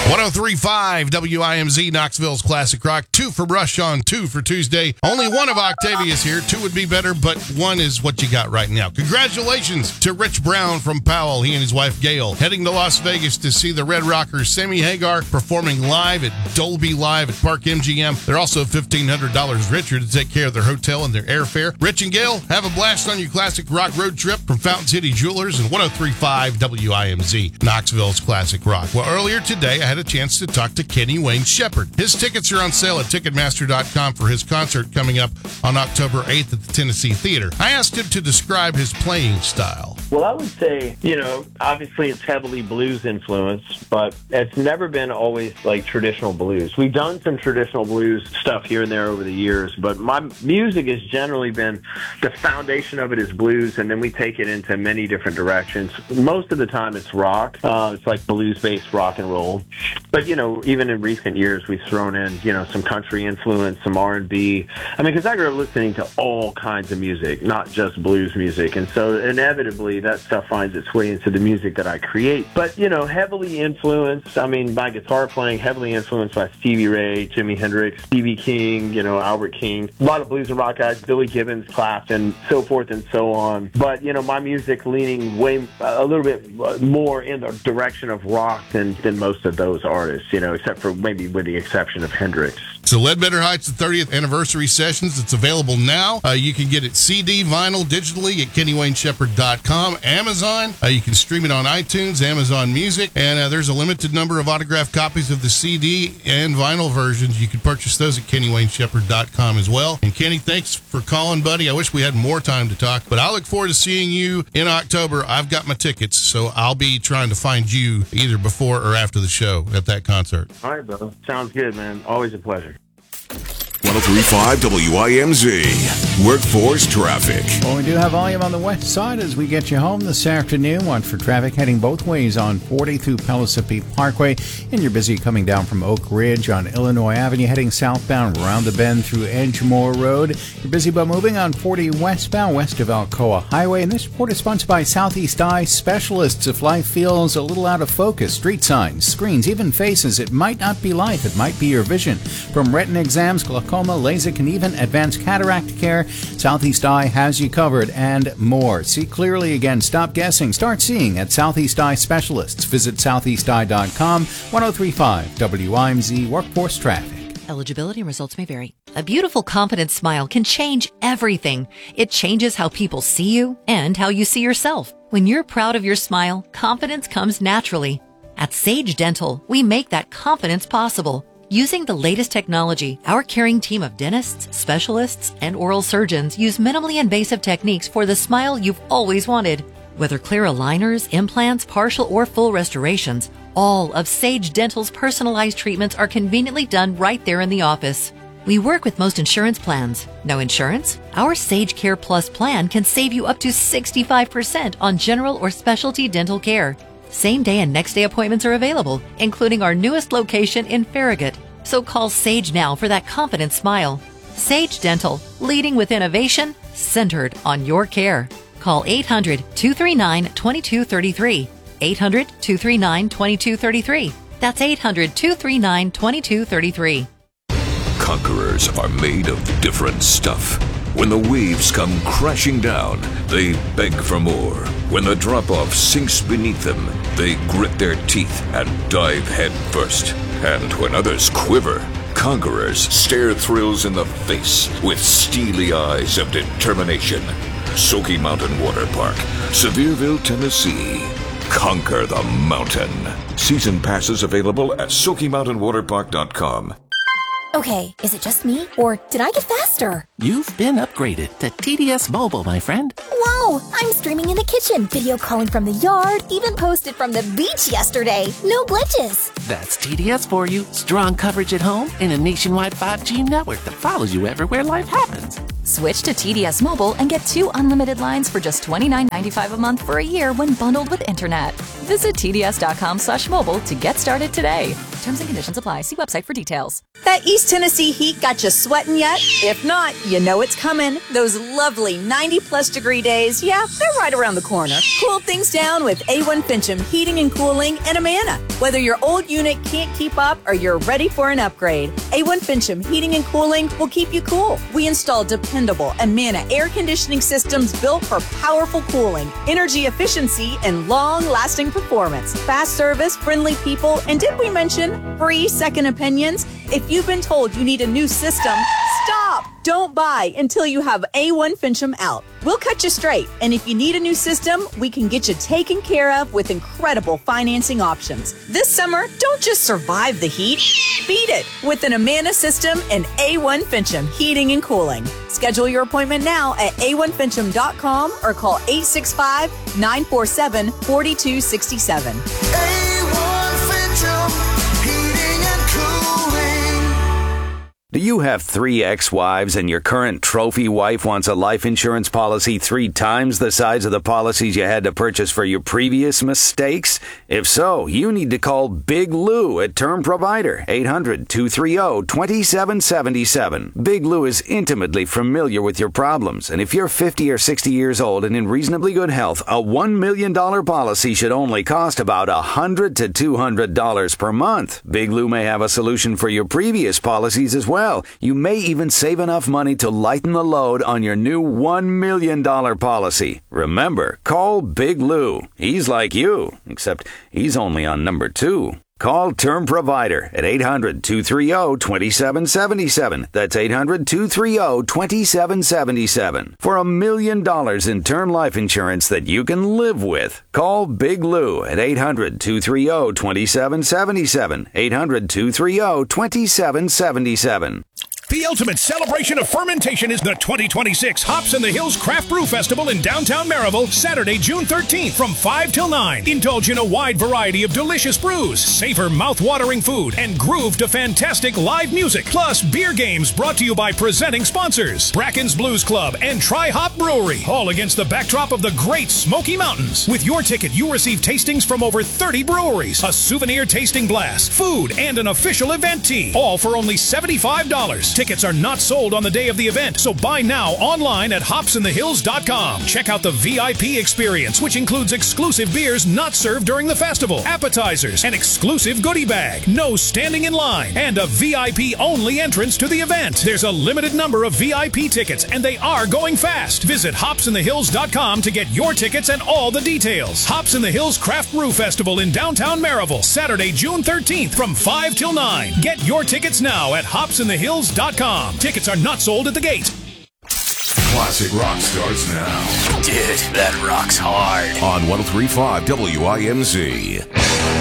103.5 WIMZ, Knoxville's Classic Rock. 2 for Rush on 2 for Tuesday. Only one of Octavius here. 2 would be better, but 1 is what you got right now. Congratulations to Rich Brown from Powell. He and his wife, Gail, heading to Las Vegas to see the Red Rockers, Sammy Hagar, performing live at Dolby Live at Park MGM. They're also $1,500 richer to take care of their hotel and their airfare. Rich and Gail, have a blast on your Classic Rock road trip from Fountain City Jewelers and 103.5 WIMZ, Knoxville's Classic Rock. Well, earlier today, I had a chance to talk to Kenny Wayne Shepherd. His tickets are on sale at Ticketmaster.com for his concert coming up on October 8th at the Tennessee Theater. I asked him to describe his playing style. Well, I would say, obviously it's heavily blues influenced, but it's never been always like traditional blues. We've done some traditional blues stuff here and there over the years, but my music has generally been, the foundation of it is blues, and then we take it into many different directions. Most of the time it's rock. It's like blues-based rock and roll. But, even in recent years, we've thrown in, some country influence, some R&B. Because I grew up listening to all kinds of music, not just blues music. And so inevitably that stuff finds its way into the music that I create. But, heavily influenced, my guitar playing, heavily influenced by Stevie Ray, Jimi Hendrix, Stevie King, Albert King, a lot of blues and rock guys, Billy Gibbons, Clapton, so forth and so on. But, my music leaning a little bit more in the direction of rock than most of those artists, except for maybe with the exception of Hendrix. So Ledbetter Heights, the 30th anniversary sessions. It's available now. You can get it CD, vinyl, digitally at KennyWayneShepherd.com, Amazon. You can stream it on iTunes, Amazon Music, and there's a limited number of autographed copies of the CD and vinyl versions. You can purchase those at KennyWayneShepherd.com as well. And Kenny, thanks for calling, buddy. I wish we had more time to talk, but I look forward to seeing you in October. I've got my tickets, so I'll be trying to find you either before or after the show at that concert. All right, brother. Sounds good, man. Always a pleasure. 103.5 WIMZ, Workforce Traffic. Well, we do have volume on the west side as we get you home this afternoon. Watch for traffic heading both ways on 40 through Pellissippi Parkway. And you're busy coming down from Oak Ridge on Illinois Avenue, heading southbound around the bend through Edgemore Road. You're busy but moving on 40 westbound west of Alcoa Highway. And this report is sponsored by Southeast Eye Specialists. If life feels a little out of focus, street signs, screens, even faces, it might not be life, it might be your vision. From retina exams, glaucoma, LASIK, and even advanced cataract care, Southeast Eye has you covered and more. See clearly again. Stop guessing. Start seeing at Southeast Eye Specialists. Visit southeasteye.com. 103.5 WIMZ Workforce Traffic. Eligibility and results may vary. A beautiful, confident smile can change everything. It changes how people see you and how you see yourself. When you're proud of your smile, confidence comes naturally. At Sage Dental, we make that confidence possible. Using the latest technology, our caring team of dentists, specialists, and oral surgeons use minimally invasive techniques for the smile you've always wanted. Whether clear aligners, implants, partial or full restorations, all of Sage Dental's personalized treatments are conveniently done right there in the office. We work with most insurance plans. No insurance? Our Sage Care Plus plan can save you up to 65% on general or specialty dental care. Same day and next day appointments are available, including our newest location in Farragut. So call Sage now for that confident smile. Sage Dental, leading with innovation, centered on your care. Call 800-239-2233. 800-239-2233. That's 800-239-2233. Conquerors are made of different stuff. When the waves come crashing down, they beg for more. When the drop-off sinks beneath them, they grit their teeth and dive head first. And when others quiver, conquerors stare thrills in the face with steely eyes of determination. Smoky Mountain Water Park, Sevierville, Tennessee. Conquer the mountain. Season passes available at SmokyMountainWaterPark.com. Okay, is it just me, or did I get faster? You've been upgraded to TDS Mobile, my friend. Whoa! I'm streaming in the kitchen, video calling from the yard, even posted from the beach yesterday. No glitches. That's TDS for you. Strong coverage at home and a nationwide 5G network that follows you everywhere life happens. Switch to TDS Mobile and get 2 unlimited lines for just $29.95 a month for a year when bundled with internet. Visit TDS.com/mobile to get started today. Terms and conditions apply. See website for details. That East Tennessee heat got you sweating yet? If not, you know it's coming. Those lovely 90-plus degree days, yeah, they're right around the corner. Cool things down with A1 Fincham Heating and Cooling in Amana. Whether your old unit can't keep up or you're ready for an upgrade, A1 Fincham Heating and Cooling will keep you cool. We install dependable Amana air conditioning systems built for powerful cooling, energy efficiency, and long-lasting performance. Fast service, friendly people, and did we mention free second opinions? If you've been told you need a new system, stop! Don't buy until you have A1 Fincham out. We'll cut you straight, and if you need a new system, we can get you taken care of with incredible financing options. This summer, don't just survive the heat, beat it with an Amana system and A1 Fincham Heating and Cooling. Schedule your appointment now at a1fincham.com or call 865-947-4267. A1 Fincham Heating and Cooling. Do you have 3 ex-wives and your current trophy wife wants a life insurance policy 3 times the size of the policies you had to purchase for your previous mistakes? If so, you need to call Big Lou at Term Provider, 800-230-2777. Big Lou is intimately familiar with your problems, and if you're 50 or 60 years old and in reasonably good health, a $1 million policy should only cost about $100 to $200 per month. Big Lou may have a solution for your previous policies as well. You may even save enough money to lighten the load on your new $1 million policy. Remember, call Big Lou. He's like you, except he's only on number 2. Call Term Provider at 800-230-2777. That's 800-230-2777. For $1 million in term life insurance that you can live with. Call Big Lou at 800-230-2777. 800-230-2777. The ultimate celebration of fermentation is the 2026 Hops in the Hills Craft Brew Festival in downtown Maryville, Saturday, June 13th from 5 till 9. Indulge in a wide variety of delicious brews, savor mouth-watering food, and groove to fantastic live music. Plus, beer games brought to you by presenting sponsors, Bracken's Blues Club and Tri-Hop Brewery, all against the backdrop of the Great Smoky Mountains. With your ticket, you receive tastings from over 30 breweries, a souvenir tasting blast, food, and an official event tee, all for only $75. Tickets are not sold on the day of the event, so buy now online at hopsinthehills.com. Check out the VIP experience, which includes exclusive beers not served during the festival, appetizers, an exclusive goodie bag, no standing in line, and a VIP-only entrance to the event. There's a limited number of VIP tickets, and they are going fast. Visit hopsinthehills.com to get your tickets and all the details. Hops in the Hills Craft Brew Festival in downtown Maryville, Saturday, June 13th from 5 till 9. Get your tickets now at hopsinthehills.com. Tickets are not sold at the gate. Classic rock starts now. Dude, that rocks hard. On 103.5 WIMZ.